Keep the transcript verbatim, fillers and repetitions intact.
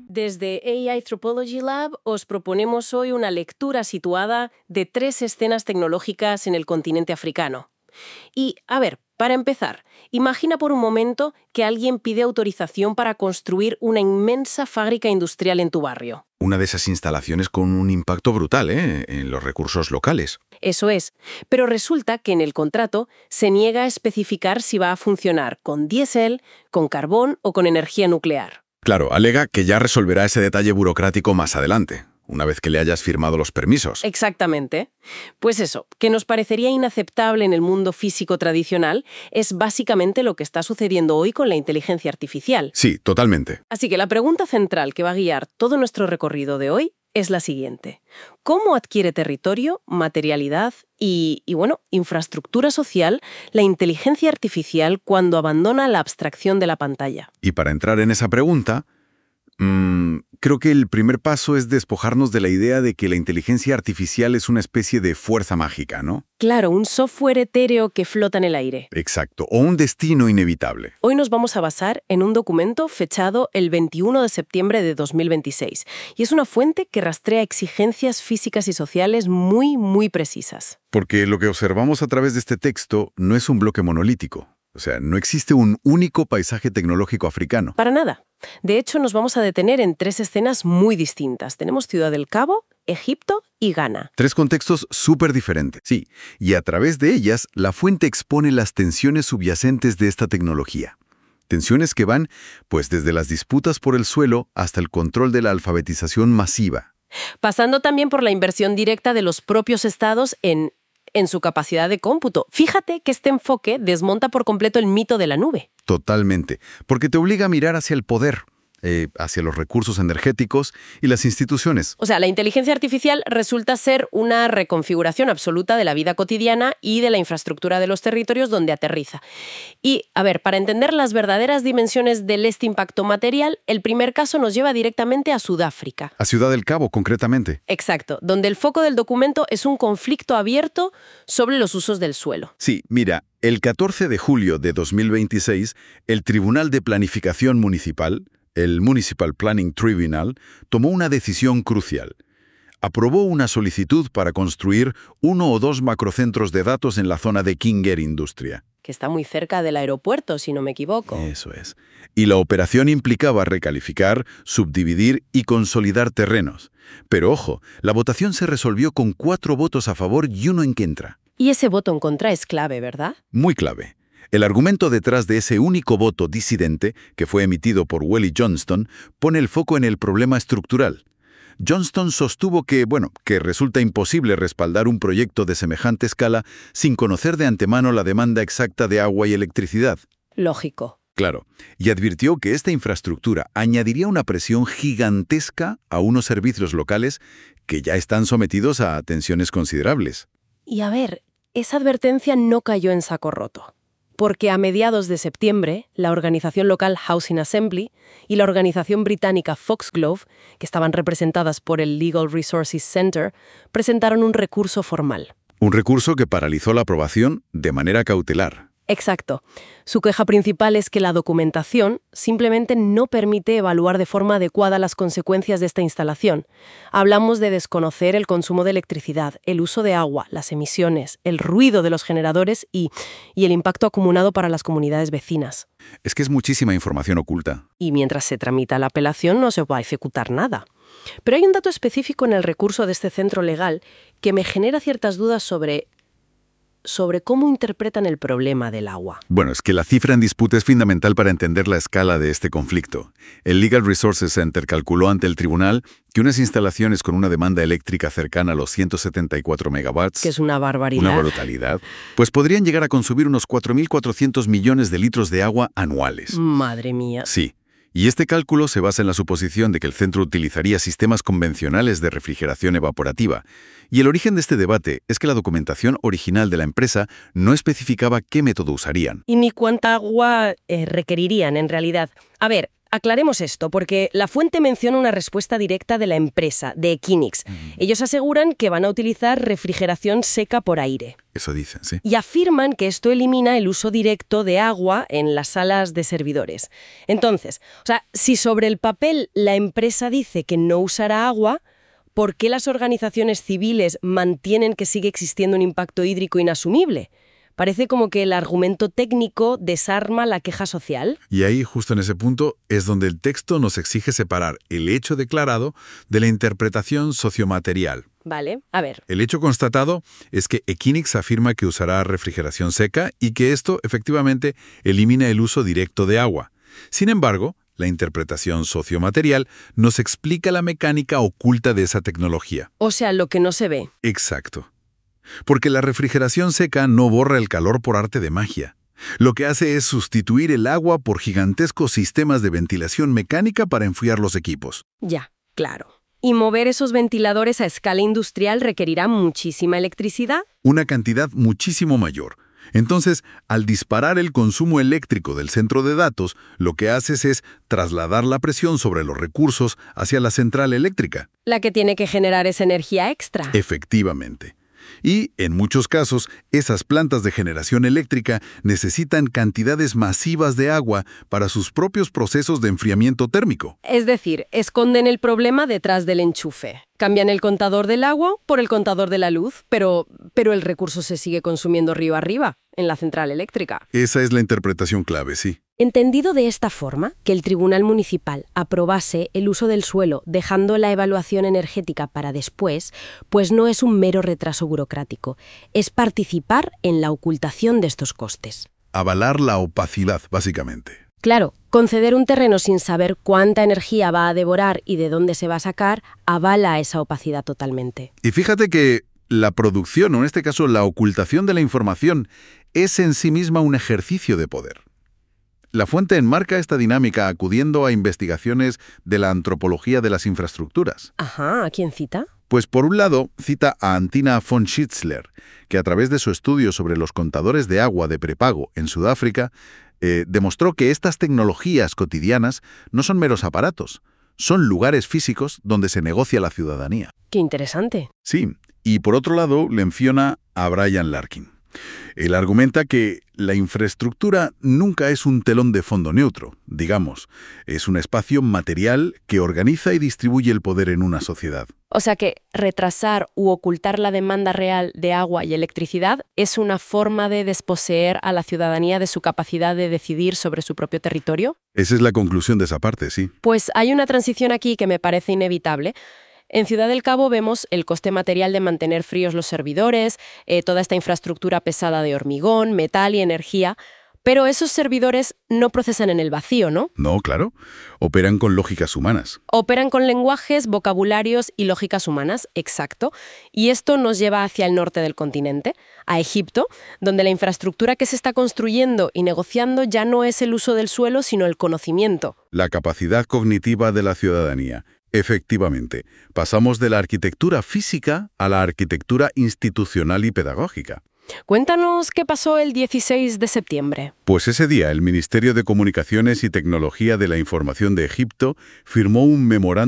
Desde A I Anthropology Lab os proponemos hoy una lectura situada de tres escenas tecnológicas en el continente africano. Y, a ver, para empezar, imagina por un momento que alguien pide autorización para construir una inmensa fábrica industrial en tu barrio. Una de esas instalaciones con un impacto brutal, ¿eh?, en los recursos locales. Eso es, pero resulta que en el contrato se niega a especificar si va a funcionar con diésel, con carbón o con energía nuclear. Claro, alega que ya resolverá ese detalle burocrático más adelante, una vez que le hayas firmado los permisos. Exactamente. Pues eso, que nos parecería inaceptable en el mundo físico tradicional, es básicamente lo que está sucediendo hoy con la inteligencia artificial. Sí, totalmente. Así que la pregunta central que va a guiar todo nuestro recorrido de hoy es la siguiente. ¿Cómo adquiere territorio, materialidad y, y, bueno, infraestructura social la inteligencia artificial cuando abandona la abstracción de la pantalla? Y para entrar en esa pregunta, mmm, creo que el primer paso es despojarnos de la idea de que la inteligencia artificial es una especie de fuerza mágica, ¿no? Claro, un software etéreo que flota en el aire. Exacto, o un destino inevitable. Hoy nos vamos a basar en un documento fechado el veintiuno de septiembre de dos mil veintiséis, y es una fuente que rastrea exigencias físicas y sociales muy, muy precisas. Porque lo que observamos a través de este texto no es un bloque monolítico. O sea, no existe un único paisaje tecnológico africano. Para nada. De hecho, nos vamos a detener en tres escenas muy distintas. Tenemos Ciudad del Cabo, Egipto y Ghana. Tres contextos súper diferentes, sí. Y a través de ellas, la fuente expone las tensiones subyacentes de esta tecnología. Tensiones que van, pues, desde las disputas por el suelo hasta el control de la alfabetización masiva. Pasando también por la inversión directa de los propios estados en... en su capacidad de cómputo. Fíjate que este enfoque desmonta por completo el mito de la nube. Totalmente, porque te obliga a mirar hacia el poder, eh, hacia los recursos energéticos y las instituciones. O sea, la inteligencia artificial resulta ser una reconfiguración absoluta de la vida cotidiana y de la infraestructura de los territorios donde aterriza. Y, a ver, para entender las verdaderas dimensiones de este impacto material, el primer caso nos lleva directamente a Sudáfrica. A Ciudad del Cabo, concretamente. Exacto, donde el foco del documento es un conflicto abierto sobre los usos del suelo. Sí, mira, el catorce de julio de dos mil veintiséis, el Tribunal de Planificación Municipal, el Municipal Planning Tribunal, tomó una decisión crucial. Aprobó una solicitud para construir uno o dos macrocentros de datos en la zona de Kinger Industria. Que está muy cerca del aeropuerto, si no me equivoco. Eso es. Y la operación implicaba recalificar, subdividir y consolidar terrenos. Pero ojo, la votación se resolvió con cuatro votos a favor y uno en contra. Y ese voto en contra es clave, ¿verdad? Muy clave. El argumento detrás de ese único voto disidente, que fue emitido por Welly Johnston, pone el foco en el problema estructural. Johnston sostuvo que, bueno, que resulta imposible respaldar un proyecto de semejante escala sin conocer de antemano la demanda exacta de agua y electricidad. Lógico. Claro, y advirtió que esta infraestructura añadiría una presión gigantesca a unos servicios locales que ya están sometidos a tensiones considerables. Y a ver, esa advertencia no cayó en saco roto. Porque a mediados de septiembre, la organización local Housing Assembly y la organización británica Foxglove, que estaban representadas por el Legal Resources Center, presentaron un recurso formal. Un recurso que paralizó la aprobación de manera cautelar. Exacto. Su queja principal es que la documentación simplemente no permite evaluar de forma adecuada las consecuencias de esta instalación. Hablamos de desconocer el consumo de electricidad, el uso de agua, las emisiones, el ruido de los generadores y, y el impacto acumulado para las comunidades vecinas. Es que es muchísima información oculta. Y mientras se tramita la apelación no se va a ejecutar nada. Pero hay un dato específico en el recurso de este centro legal que me genera ciertas dudas sobre... sobre cómo interpretan el problema del agua. Bueno, es que la cifra en disputa es fundamental para entender la escala de este conflicto. El Legal Resources Center calculó ante el tribunal que unas instalaciones con una demanda eléctrica cercana a los ciento setenta y cuatro megawatts... Que es una barbaridad. Una brutalidad. Pues podrían llegar a consumir unos cuatro mil cuatrocientos millones de litros de agua anuales. Madre mía. Sí. Y este cálculo se basa en la suposición de que el centro utilizaría sistemas convencionales de refrigeración evaporativa. Y el origen de este debate es que la documentación original de la empresa no especificaba qué método usarían. Y ni cuánta agua eh, requerirían, en realidad. A ver, aclaremos esto, porque la fuente menciona una respuesta directa de la empresa, de Equinix. Ellos aseguran que van a utilizar refrigeración seca por aire. Eso dicen, sí. Y afirman que esto elimina el uso directo de agua en las salas de servidores. Entonces, o sea, si sobre el papel la empresa dice que no usará agua, ¿por qué las organizaciones civiles mantienen que sigue existiendo un impacto hídrico inasumible? Parece como que el argumento técnico desarma la queja social. Y ahí, justo en ese punto, es donde el texto nos exige separar el hecho declarado de la interpretación sociomaterial. Vale, a ver. El hecho constatado es que Equinix afirma que usará refrigeración seca y que esto, efectivamente, elimina el uso directo de agua. Sin embargo, la interpretación sociomaterial nos explica la mecánica oculta de esa tecnología. O sea, lo que no se ve. Exacto. Porque la refrigeración seca no borra el calor por arte de magia. Lo que hace es sustituir el agua por gigantescos sistemas de ventilación mecánica para enfriar los equipos. Ya, claro. ¿Y mover esos ventiladores a escala industrial requerirá muchísima electricidad? Una cantidad muchísimo mayor. Entonces, al disparar el consumo eléctrico del centro de datos, lo que haces es trasladar la presión sobre los recursos hacia la central eléctrica. La que tiene que generar esa energía extra. Efectivamente. Y, en muchos casos, esas plantas de generación eléctrica necesitan cantidades masivas de agua para sus propios procesos de enfriamiento térmico. Es decir, esconden el problema detrás del enchufe. Cambian el contador del agua por el contador de la luz, pero, pero el recurso se sigue consumiendo río arriba, en la central eléctrica. Esa es la interpretación clave, sí. Entendido de esta forma, que el Tribunal Municipal aprobase el uso del suelo dejando la evaluación energética para después, pues no es un mero retraso burocrático, es participar en la ocultación de estos costes. Avalar la opacidad, básicamente. Claro, conceder un terreno sin saber cuánta energía va a devorar y de dónde se va a sacar, avala esa opacidad totalmente. Y fíjate que la producción, o en este caso la ocultación de la información, es en sí misma un ejercicio de poder. La fuente enmarca esta dinámica acudiendo a investigaciones de la antropología de las infraestructuras. Ajá, ¿a quién cita? Pues por un lado, cita a Antina von Schitzler, que a través de su estudio sobre los contadores de agua de prepago en Sudáfrica, eh, demostró que estas tecnologías cotidianas no son meros aparatos, son lugares físicos donde se negocia la ciudadanía. Qué interesante. Sí, y por otro lado, menciona a Brian Larkin. Él argumenta que la infraestructura nunca es un telón de fondo neutro, digamos. Es un espacio material que organiza y distribuye el poder en una sociedad. O sea que retrasar u ocultar la demanda real de agua y electricidad es una forma de desposeer a la ciudadanía de su capacidad de decidir sobre su propio territorio. Esa es la conclusión de esa parte, sí. Pues hay una transición aquí que me parece inevitable. En Ciudad del Cabo vemos el coste material de mantener fríos los servidores, eh, toda esta infraestructura pesada de hormigón, metal y energía, pero esos servidores no procesan en el vacío, ¿no? No, claro. Operan con lógicas humanas. Operan con lenguajes, vocabularios y lógicas humanas, exacto. Y esto nos lleva hacia el norte del continente, a Egipto, donde la infraestructura que se está construyendo y negociando ya no es el uso del suelo, sino el conocimiento. La capacidad cognitiva de la ciudadanía. Efectivamente, pasamos de la arquitectura física a la arquitectura institucional y pedagógica. Cuéntanos qué pasó el dieciséis de septiembre. Pues ese día el Ministerio de Comunicaciones y Tecnología de la Información de Egipto firmó un memorándum